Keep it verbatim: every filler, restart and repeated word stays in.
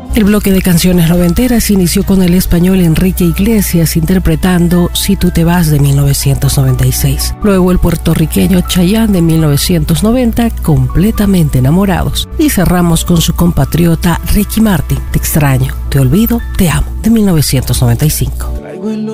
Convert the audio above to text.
El bloque de canciones noventeras inició con el español Enrique Iglesias interpretando Si tú te vas de mil novecientos noventa y seis. Luego el puertorriqueño Chayanne de mil novecientos noventa, Completamente enamorados. Y cerramos con su compatriota Ricky Martin, Te extraño, te olvido, te amo, de mil novecientos noventa y cinco.